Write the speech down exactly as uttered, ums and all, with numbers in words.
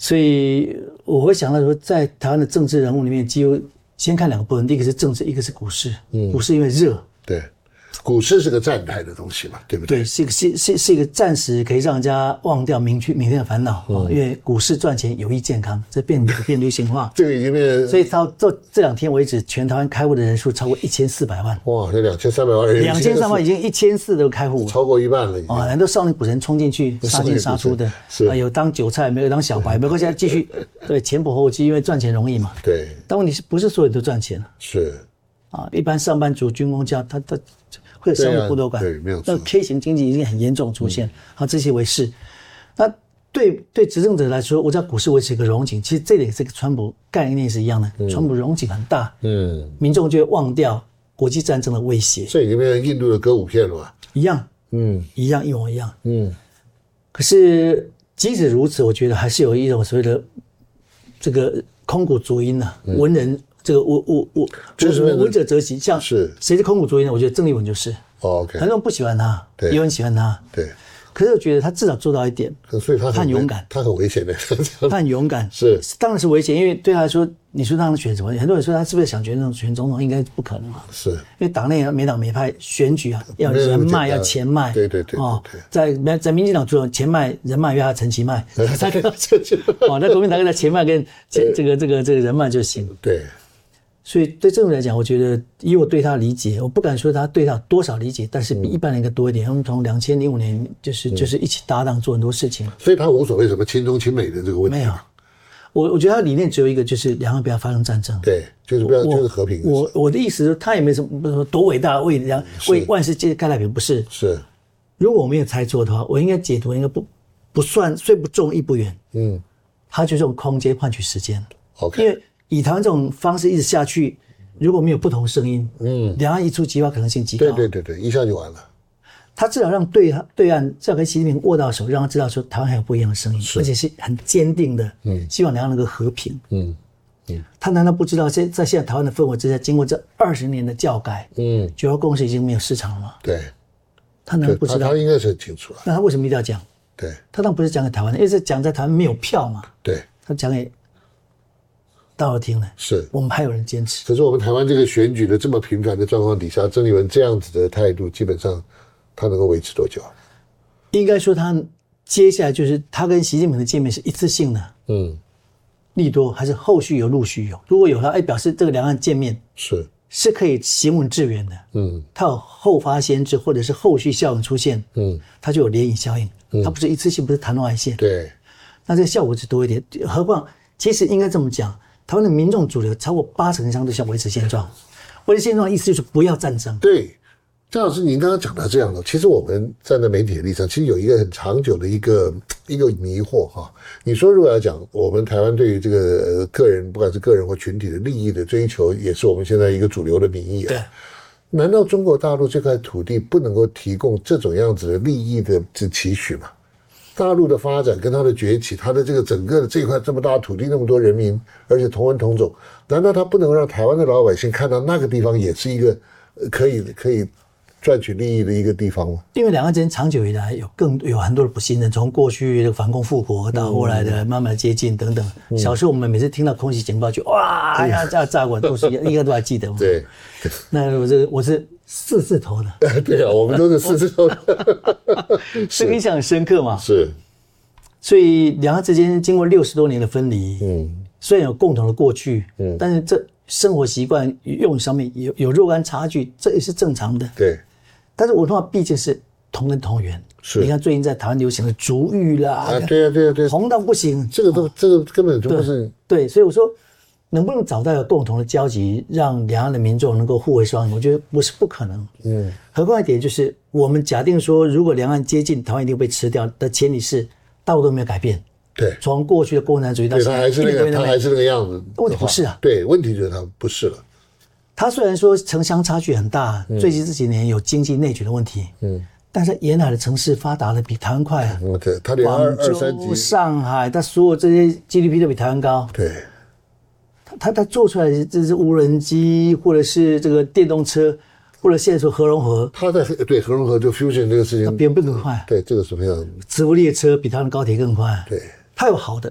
所以我会想到说，在台湾的政治人物里面，几乎先看两个部分，第一个是政治，一个是股市。嗯，股市因为热， 对，股市是个站台的东西嘛，对不对？ 对，是一个是是是一个暂时可以让人家忘掉明天明天的烦恼、嗯哦、因为股市赚钱有益健康，这变变流行化。 这个已经变， 所以到这这两天为止，全台湾开户的人数超过一千四百万。 哇，这两千三百万人， 两千三百万已经一千四都开户， 超过一半了已经。 哦，很多少年股神冲进去，杀进杀出的， 是、 啊、有当韭菜，没有当小白，没关系，继续对前仆后继，因为赚钱容易嘛。 对， 但问题是不是所有人都赚钱？ 是啊，一般上班族、军工家，他他会有商务孤独感， 对，没有错。 那 K 型经济已经很严重出现，好、嗯，这些为是。那对对执政者来说，我知道股市维持一个荣景，其实这点是跟川普概念是一样的，嗯、川普荣景很大，嗯，民众就会忘掉国际战争的威胁。 这已经变成印度的歌舞片了吧？ 一样，嗯，一样一模一样，嗯。可是即使如此，我觉得还是有一种所谓的这个空谷足音啊，嗯、文人。这个我我我就是文者择其像是谁是空谷足音呢？我觉得郑丽文就是。 哦 OK， 很多人不喜欢他，也有人喜欢他。 对。 可是我觉得他至少做到一点， 所以他 很, 他很勇敢， 他很危险的。 他很勇敢， 是当然是危险，因为对他来说，你说让他选什么？很多人说他是不是想选那种选总统，应该不可能啊。 是。因为党内每党每派选举啊，要人脉，要钱脉。 对对对。哦， 在在民进党除了钱脉、人脉，要陈其迈。三个。哦，那国民党跟他钱脉跟这个这个这个人脉就行。 对。 所以对政府来讲，我觉得以我对他的理解，我不敢说他对他有多少理解，但是比一般人应该多一点。他们从两千零五年就是就是一起搭档做很多事情， 所以他无所谓什么亲中亲美的这个问题。 没有，我我觉得他的理念只有一个，就是两岸不要发生战争。 对，就是不要就是和平。 我我的意思是，他也没什么多伟大，为两为万世界开太平，不是。 是， 如果我没有猜错的话，我应该解读应该不不算虽不重亦不远。嗯，他就是用空间换取时间。 OK， 因为以台湾这种方式一直下去，如果没有不同声音，嗯，两岸一触即发可能性极高。 对对对对，一下就完了。 他至少让对对岸至少跟习近平握到手，让他知道说台湾还有不一样的声音，而且是很坚定的，嗯，希望两岸能够和平。嗯嗯，他难道不知道在在现在台湾的氛围之下，经过这二十年的教改，嗯，九二共识已经没有市场了吗？ 对， 他难道不知道？ 他他应该是很清楚了。 那他为什么一定要讲？ 对， 他当然不是讲给台湾的，因为是讲在台湾没有票嘛。 对， 他讲给大陆听了， 是我们还有人坚持。 可是我们台湾这个选举的这么频繁的状况底下，郑丽文这样子的态度，基本上他能够维持多久？ 应该说他接下来就是他跟习近平的见面是一次性的，嗯，利多还是后续有陆续有？如果有他，哎，表示这个两岸见面是是可以行稳致远的，嗯，他有后发先至或者是后续效应出现，嗯，他就有涟漪效应，嗯，他不是一次性，不是昙花一现， 对， 那这个效果就多一点。何况其实应该这么讲。台湾的民众主流超过八成以上都想维持现状，维持现状的意思就是不要战争。 对，张老师，您刚刚讲到这样的，其实我们站在媒体的立场，其实有一个很长久的一个一个迷惑哈。你说如果要讲我们台湾对于这个个人，不管是个人或群体的利益的追求，也是我们现在一个主流的民意啊。 对。 难道中国大陆这块土地不能够提供这种样子的利益的这期许吗？大陆的发展跟它的崛起，它的这个整个的这块这么大的土地，那么多人民，而且同文同种，难道它不能让台湾的老百姓看到那个地方也是一个可以可以赚取利益的一个地方吗？ 因为两岸之间长久以来有更有很多的不信任，从过去的反共复国到后来的慢慢的接近等等。嗯、小时候我们每次听到空袭警报就哇，哎呀，炸炸过都是应该都还记得嘛。 对， 那我这我是四字头的。 对啊，我们都是四字头的， 这个印象很深刻嘛。 是， 所以两岸之间经过六十多年的分离，嗯，虽然有共同的过去，嗯，但是这生活习惯用语上面有有若干差距，这也是正常的。 对， 但是文化毕竟是同根同源。 是， 你看最近在台湾流行的族语啦， 啊，对啊，对啊，对啊， 红到不行， 这个都、哦、这个根本就不是对, 对，所以我说。能不能找到一个共同的交集，让两岸的民众能够互为双赢？我觉得不是不可能。嗯，何况一点就是，我们假定说，如果两岸接近，台湾一定被吃掉的前提是，大陆都没有改变。 对， 从过去的共产主义到现在， 他还是那个，他还是那个样子。 问题不是啊， 对，问题就是他不是了。 他虽然说城乡差距很大，嗯、最近这几年有经济内卷的问题，嗯，但是沿海的城市发达的比台湾快啊。 嗯，对，他连二二三级， 上海，他所有这些 G D P 都比台湾高。 对。 他他做出来的这是无人机，或者是这个电动车，或者现在说核融合。 他在对核融合就 fusion 这个事情， 他比我们更快。 对，这个是非常。 磁浮列车比他们高铁更快。 对， 他有好的，